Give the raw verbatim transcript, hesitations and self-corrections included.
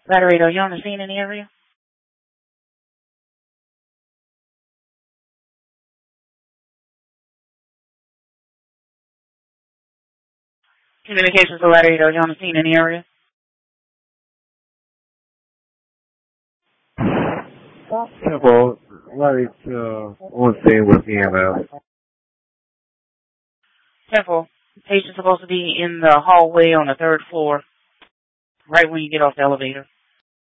Battery, are you on the scene in the area? Communications to Battery, are you on the scene in the area? Temple, Larry's uh, on scene with E M S. Temple, patient's supposed to be in the hallway on the third floor, right when you get off the elevator.